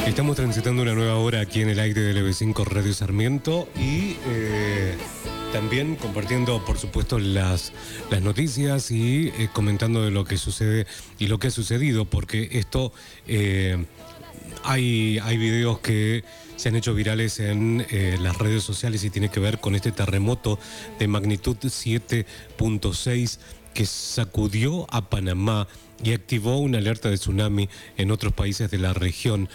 Estamos transitando una nueva hora aquí en el aire de LB5 Radio Sarmiento y también compartiendo, por supuesto, las noticias y comentando de lo que sucede y lo que ha sucedido, porque esto hay videos que se han hecho virales en las redes sociales y tiene que ver con este terremoto de magnitud 7.6 que sacudió a Panamá y activó una alerta de tsunami en otros países de la región.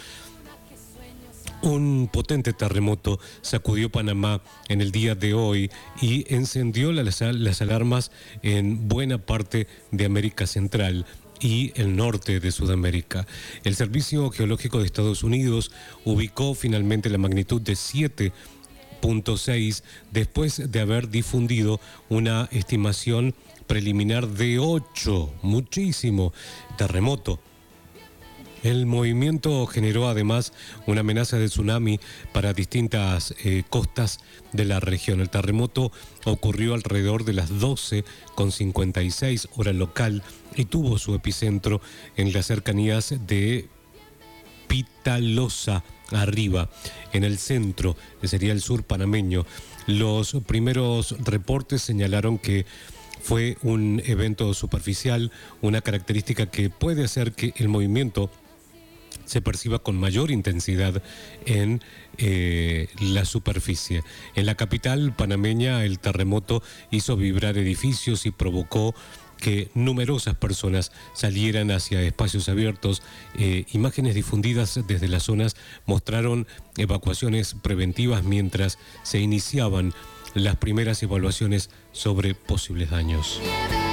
Un potente terremoto sacudió Panamá en el día de hoy y encendió las alarmas en buena parte de América Central y el norte de Sudamérica. El Servicio Geológico de Estados Unidos ubicó finalmente la magnitud de 7.6 después de haber difundido una estimación preliminar de 8, muchísimo terremoto. El movimiento generó además una amenaza de tsunami para distintas costas de la región. El terremoto ocurrió alrededor de las 12:56 hora local y tuvo su epicentro en las cercanías de Pitalosa arriba, en el centro, que sería el sur panameño. Los primeros reportes señalaron que fue un evento superficial, una característica que puede hacer que el movimiento se perciba con mayor intensidad en la superficie. En la capital panameña, el terremoto hizo vibrar edificios y provocó que numerosas personas salieran hacia espacios abiertos. Imágenes difundidas desde las zonas mostraron evacuaciones preventivas mientras se iniciaban las primeras evaluaciones sobre posibles daños.